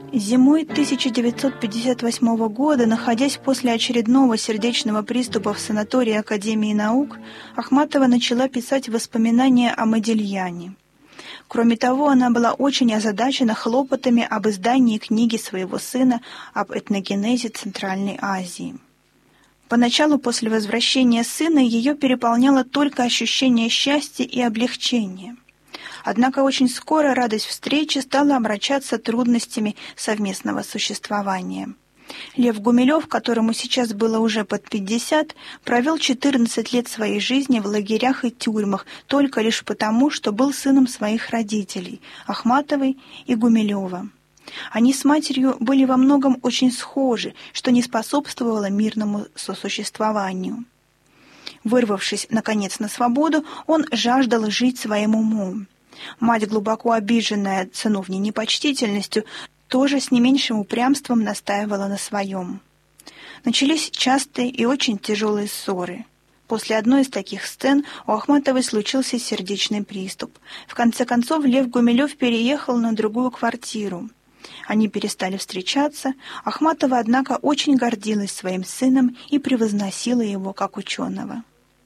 Зимой 1958 года, находясь после очередного сердечного приступа в санатории Академии наук, Ахматова начала писать воспоминания о Модильяне. Кроме того, она была очень озадачена хлопотами об издании книги своего сына об этногенезе Центральной Азии. Поначалу, после возвращения сына, ее переполняло только ощущение счастья и облегчения. Однако очень скоро радость встречи стала омрачаться трудностями совместного существования. Лев Гумилев, которому сейчас было уже под 50, провел 14 лет своей жизни в лагерях и тюрьмах только лишь потому, что был сыном своих родителей, Ахматовой и Гумилева. Они с матерью были во многом очень схожи, что не способствовало мирному сосуществованию. Вырвавшись, наконец, на свободу, он жаждал жить своим умом. Мать, глубоко обиженная сыновней непочтительностью, тоже с не меньшим упрямством настаивала на своем. Начались частые и очень тяжелые ссоры. После одной из таких сцен у Ахматовой случился сердечный приступ. В конце концов, Лев Гумилев переехал на другую квартиру. Они перестали встречаться. Ахматова, однако, очень гордилась своим сыном и превозносила его как ученого.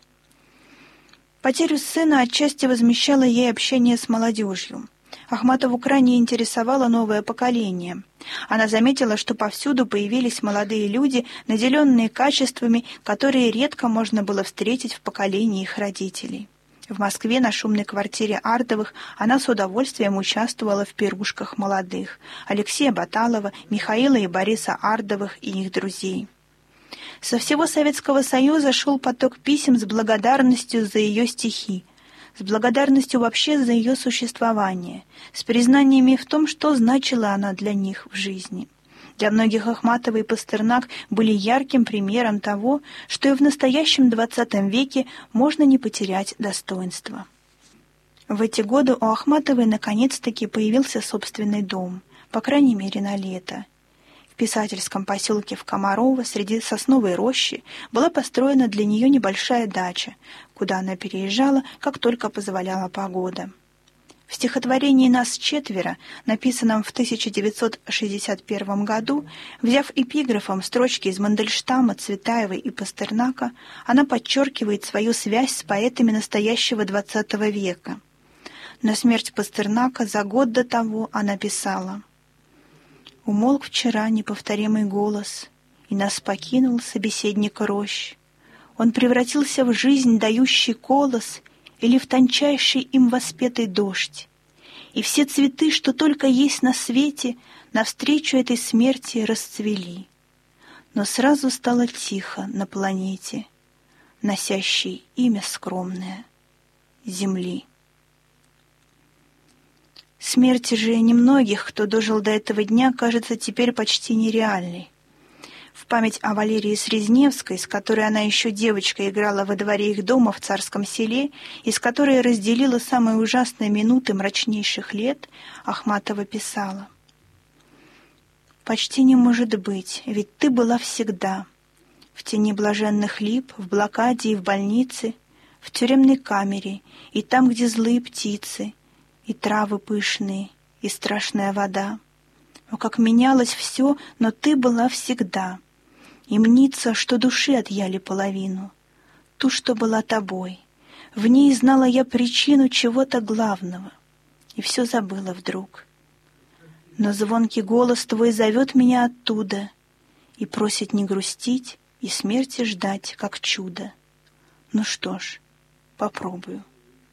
Потерю сына отчасти возмещало ей общение с молодежью. Ахматову крайне интересовало новое поколение. Она заметила, что повсюду появились молодые люди, наделенные качествами, которые редко можно было встретить в поколении их родителей. В Москве на шумной квартире Ардовых она с удовольствием участвовала в пирушках молодых – Алексея Баталова, Михаила и Бориса Ардовых и их друзей. Со всего Советского Союза шел поток писем с благодарностью за ее стихи, с благодарностью вообще за ее существование, с признаниями в том, что значила она для них в жизни. Для многих Ахматова и Пастернак были ярким примером того, что и в настоящем XX веке можно не потерять достоинство. В эти годы у Ахматовой наконец-таки появился собственный дом, по крайней мере на лето. В писательском поселке в Комарово среди сосновой рощи была построена для нее небольшая дача, куда она переезжала, как только позволяла погода. В стихотворении «Нас четверо», написанном в 1961 году, взяв эпиграфом строчки из Мандельштама, Цветаевой и Пастернака, она подчеркивает свою связь с поэтами настоящего XX века. На смерть Пастернака за год до того она писала: «Умолк вчера неповторимый голос, и нас покинул собеседник рощ. Он превратился в жизнь, дающий колос, или в тончайший им воспетый дождь. И все цветы, что только есть на свете, навстречу этой смерти расцвели. Но сразу стало тихо на планете, носящей имя скромное — Земли». Смерть же немногих, кто дожил до этого дня, кажется теперь почти нереальной. В память о Валерии Срезневской, с которой она еще девочкой играла во дворе их дома в Царском Селе и с которой разделила самые ужасные минуты мрачнейших лет, Ахматова писала: «Почти не может быть, ведь ты была всегда. В тени блаженных лип, в блокаде и в больнице, в тюремной камере и там, где злые птицы, и травы пышные, и страшная вода. О, как менялось все, но ты была всегда. И мнится, что души отъяли половину, ту, что была тобой. В ней знала я причину чего-то главного, и все забыла вдруг. Но звонкий голос твой зовет меня оттуда и просит не грустить и смерти ждать, как чудо. Ну что ж, попробую».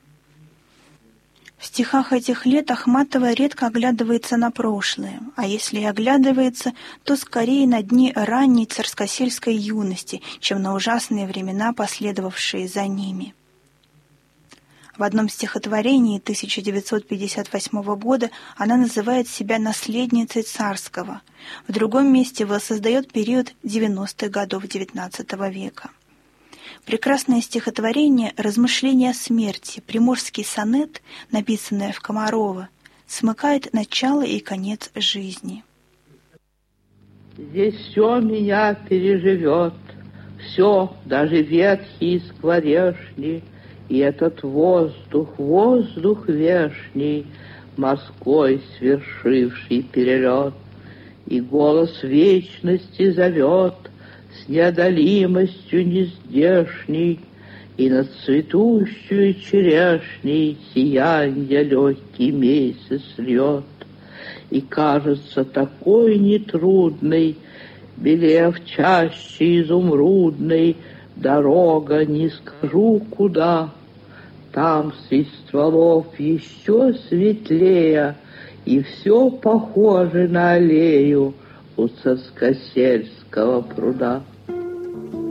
В стихах этих лет Ахматова редко оглядывается на прошлое, а если и оглядывается, то скорее на дни ранней царскосельской юности, чем на ужасные времена, последовавшие за ними. В одном стихотворении 1958 года она называет себя наследницей царского, в другом месте воссоздает период 90-х годов XIX века. Прекрасное стихотворение «Размышления о смерти», приморский сонет, написанное в Комарово, смыкает начало и конец жизни. Здесь все меня переживет, все, даже ветхий и скворечный, и этот воздух, воздух вешний, морской свершивший перелет. И голос вечности зовет с неодолимостью нездешней, и над цветущую черешней сиянья легкий месяц льет. И кажется такой нетрудной, белев чаще изумрудной, дорога не скажу куда. Там средь стволов еще светлее, и все похоже на аллею у Царскосельского пруда.